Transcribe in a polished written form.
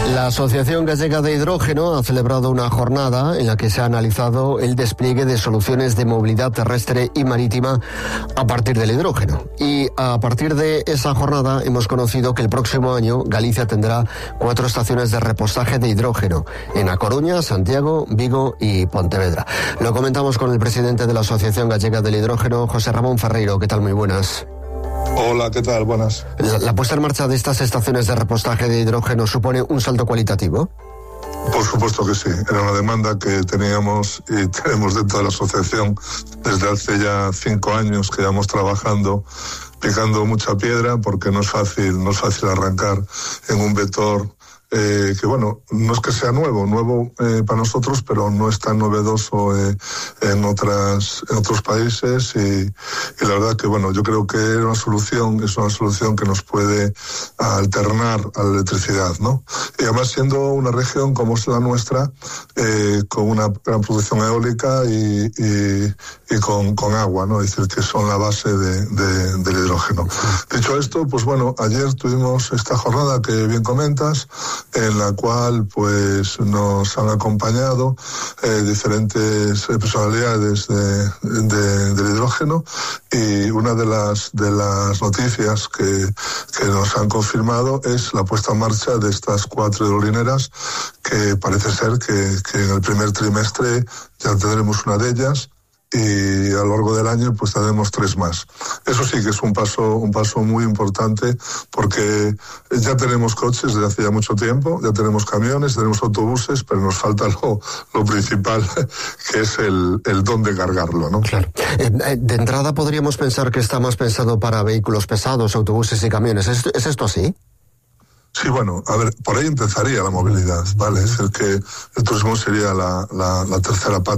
La Asociación Gallega de Hidrógeno ha celebrado una jornada en la que se ha analizado el despliegue de soluciones de movilidad terrestre y marítima a partir del hidrógeno. Y a partir de esa jornada hemos conocido que el próximo año Galicia tendrá 4 estaciones de repostaje de hidrógeno en A Coruña, Santiago, Vigo y Pontevedra. Lo comentamos con el presidente de la Asociación Gallega del Hidrógeno, José Ramón Ferreiro. ¿Qué tal? Muy buenas. Hola, ¿qué tal? Buenas. ¿La puesta en marcha de estas estaciones de repostaje de hidrógeno supone un salto cualitativo? Por supuesto que sí. Era una demanda que teníamos y tenemos dentro de la asociación desde hace ya 5 años que llevamos trabajando, picando mucha piedra, porque no es fácil arrancar en un vector que bueno, no es que sea nuevo para nosotros, pero no es tan novedoso en otros países y la verdad que bueno, yo creo que es una solución que nos puede alternar a la electricidad, ¿no? Y además siendo una región como es la nuestra, con una gran producción eólica y con agua, ¿no? Es decir, que son la base del hidrógeno. Dicho esto, pues bueno, ayer tuvimos esta jornada que bien comentas, en la cual pues nos han acompañado diferentes personalidades del hidrógeno, y una de las noticias que nos han confirmado es la puesta en marcha de estas 4 hidrolineras, que parece ser que en el primer trimestre ya tendremos una de ellas, y a lo largo del año pues tendremos 3 más. Eso sí que es un paso muy importante, porque ya tenemos coches desde hace ya mucho tiempo, ya tenemos camiones, tenemos autobuses, pero nos falta lo principal, que es el dónde cargarlo, ¿no? Claro. De entrada podríamos pensar que está más pensado para vehículos pesados, autobuses y camiones. ¿Es esto así? Sí, bueno, a ver, por ahí empezaría la movilidad, ¿vale? Es decir, que el turismo sería la tercera pata